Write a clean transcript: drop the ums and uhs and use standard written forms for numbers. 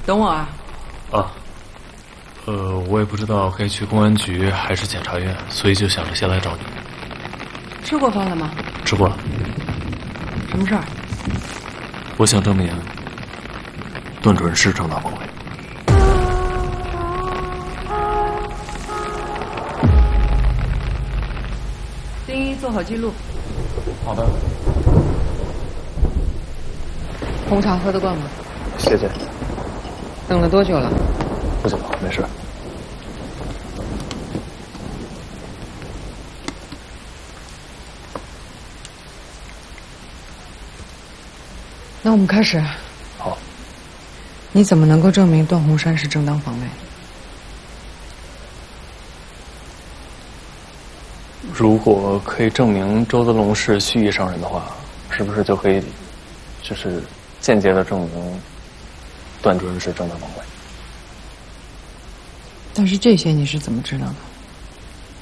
等我啊。 啊。我也不知道该去公安局还是检察院，所以就想着先来找你。 吃过饭了吗？ 吃过了。 什么事儿？ 我想证明段主任是正当防卫。 丁一，做好记录。 好的。 红茶喝得惯吗？ 谢谢。 等了多久了？ 不久了，没事。 那我们开始。 好。 你怎么能够证明段洪山是正当防卫？ 如果可以证明周德龙是蓄意伤人的话，是不是就可以，就是间接的证明段主任是正当防卫？ 但是这些你是怎么知道的？